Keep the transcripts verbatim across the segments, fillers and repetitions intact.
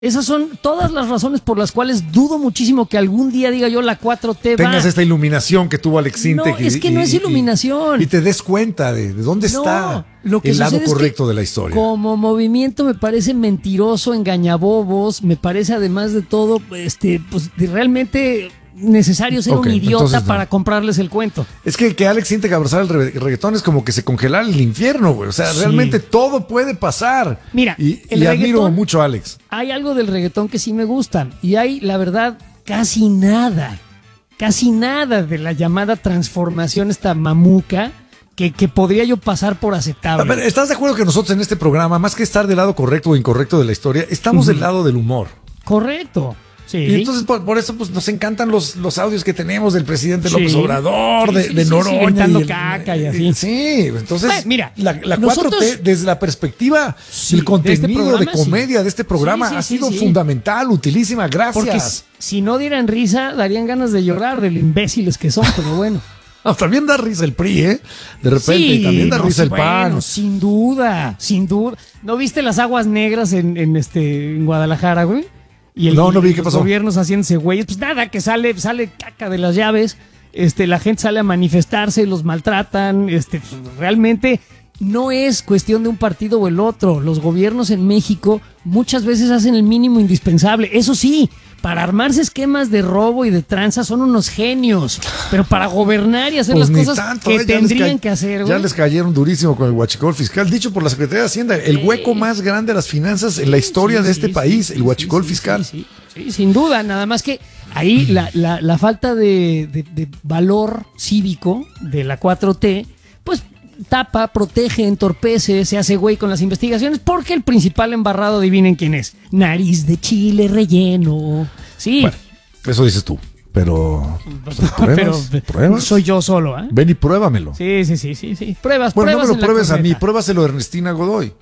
Esas son todas las razones por las cuales dudo muchísimo que algún día diga yo la cuatro T va. Tengas esta iluminación que tuvo Alex Sintek. No, es que y, no es iluminación. Y, y te des cuenta de, de dónde no, está lo que el lado correcto es que de la historia. Como movimiento me parece mentiroso, engañabobos, me parece además de todo, este, pues de realmente necesario ser okay, un idiota no. para comprarles el cuento. Es que que Alex Sintek abrazar el re reggaetón es como que se congelara el infierno, güey. O sea, sí. realmente todo puede pasar. Mira, y, y admiro mucho a Alex. Hay algo del reggaetón que sí me gusta y hay, la verdad, casi nada, casi nada de la llamada transformación esta mamuca que, que podría yo pasar por aceptable. A ver, ¿estás de acuerdo que nosotros en este programa, más que estar del lado correcto o incorrecto de la historia, estamos uh-huh. del lado del humor? Correcto. Sí. Y entonces por, por eso pues nos encantan los, los audios que tenemos del presidente sí. López Obrador, sí, de, sí, de sí, Noroña. Sí, y el, caca y así. Sí, entonces bueno, mira, la, la nosotros, cuatro T desde la perspectiva sí, del contenido de, este programa, de comedia sí. de este programa sí, sí, ha sido sí, sí. fundamental, utilísima, gracias. Porque si no dieran risa, darían ganas de llorar de lo imbéciles que son, pero bueno. No, también da risa el P R I, ¿eh? De repente, sí, también da no, risa el bueno, PAN. Sin duda, sin duda. ¿No viste las aguas negras en, en, este, en Guadalajara, güey? Y el, no, no vi, y ¿qué los pasó? Gobiernos haciéndose güeyes, pues nada, que sale, sale caca de las llaves, este, la gente sale a manifestarse, los maltratan, este, realmente no es cuestión de un partido o el otro. Los gobiernos en México muchas veces hacen el mínimo indispensable. Eso sí, para armarse esquemas de robo y de tranza son unos genios, pero para gobernar y hacer pues las cosas tanto, que eh, tendrían que hacer. Ya les cayeron durísimo con el huachicol fiscal, dicho por la Secretaría de Hacienda, el sí. hueco más grande de las finanzas en la historia sí, de este sí, país, sí, el huachicol sí, fiscal. Sí, sí, sí, sin duda, nada más que ahí la, la, la falta de, de, de valor cívico de la cuatro T, pues tapa, protege, entorpece, se hace güey con las investigaciones, porque el principal embarrado, adivinen quién es, nariz de chile relleno. Sí. Bueno, eso dices tú, pero pues, pruebas, pero pruebas. Soy yo solo, ¿eh? Ven y pruébamelo. Sí, sí, sí, sí, sí. Pruebas, bueno, pruebas. No me lo pruebes a mí, pruébaselo a Ernestina Godoy,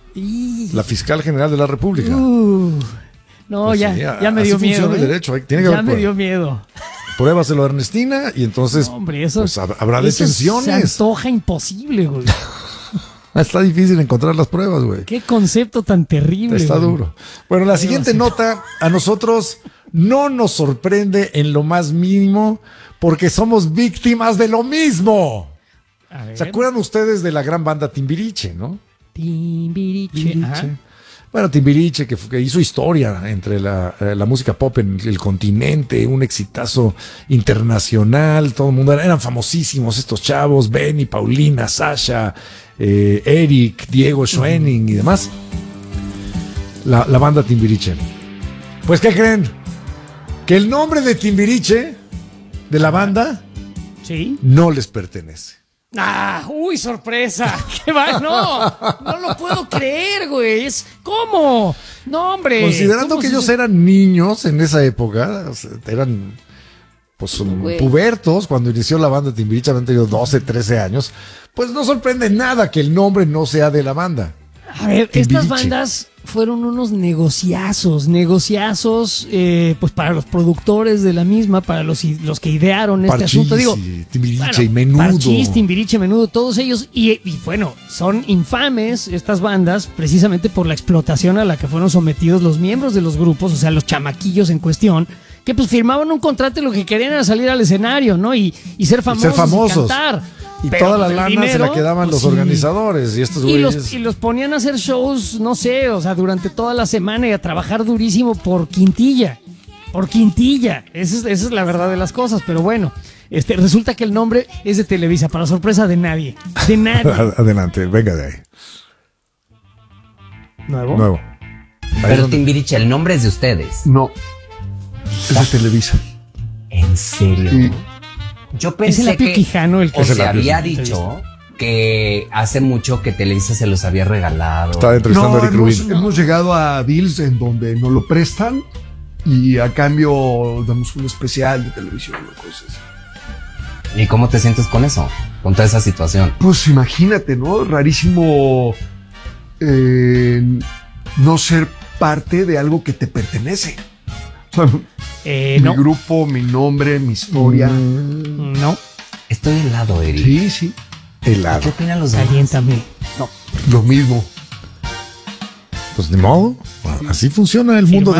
y... la fiscal general de la República. Uh, no, pues ya, sí, ya me dio miedo. ¿eh? El derecho. Tiene que ya haber me prueba. dio miedo. Pruébaselo a Ernestina y entonces no, hombre, eso, pues, habrá detenciones. Se antoja imposible, güey. Está difícil encontrar las pruebas, güey. Qué concepto tan terrible. Está güey. duro. Bueno, la siguiente nota a nosotros no nos sorprende en lo más mínimo porque somos víctimas de lo mismo. ¿Se acuerdan ustedes de la gran banda Timbiriche, no? Timbiriche. Timbiriche. Bueno, Timbiriche, que, que hizo historia entre la, eh, la música pop en el continente, un exitazo internacional, todo el mundo, eran famosísimos estos chavos, Benny, Paulina, Sasha, eh, Eric, Diego Schoening y demás. La, la banda Timbiriche. Pues, ¿qué creen? Que el nombre de Timbiriche, de la banda, ¿sí? No les pertenece. Ah, uy, sorpresa. ¿Qué va? No, no lo puedo creer, güey. Es, ¿cómo? No, hombre. Considerando que ellos se... eran niños en esa época, o sea, eran pues güey. pubertos cuando inició la banda Timbiriche, habían tenido doce, trece años, pues no sorprende nada que el nombre no sea de la banda. A ver, Timbiriche. Estas bandas fueron unos negociazos, negociazos, eh, pues para los productores de la misma, para los, los que idearon este Parchís, asunto. Digo, Timbiriche bueno, y Menudo. Parchís, Timbiriche, Menudo, todos ellos. Y, y bueno, son infames estas bandas precisamente por la explotación a la que fueron sometidos los miembros de los grupos, o sea, los chamaquillos en cuestión, que pues firmaban un contrato y lo que querían era salir al escenario, ¿no? Y, y ser famosos, y ser famosos. Y cantar. Y pero toda la lana dinero, se la quedaban pues, los organizadores y estos y güeyes. los, y los ponían a hacer shows, no sé, o sea, durante toda la semana y a trabajar durísimo por quintilla. Por quintilla. Esa es, esa es la verdad de las cosas, pero bueno. Este, resulta que el nombre es de Televisa, para sorpresa de nadie. De nadie. Adelante, venga de ahí. ¿Nuevo? Nuevo. Pero Timbiriche, el nombre es de ustedes. No. Es de Televisa. ¿En serio? Sí. Yo pensé es el que Quijano el que o se había dicho que hace mucho que Televisa se los había regalado. Estaba entrevistando no, a Eric hemos, Rubin. hemos llegado a deals en donde nos lo prestan y a cambio damos un especial de televisión o cosas. ¿Y cómo te sientes con eso? Con toda esa situación. Pues imagínate, ¿no? Rarísimo eh, no ser parte de algo que te pertenece. Eh, mi no. grupo, mi nombre, mi historia. Mm, no. Estoy helado, Eric. Sí, sí. Helado. ¿Qué opinan los demás? Caliéntame. No. Lo mismo. Pues ni modo. Bueno, Así funciona el mundo.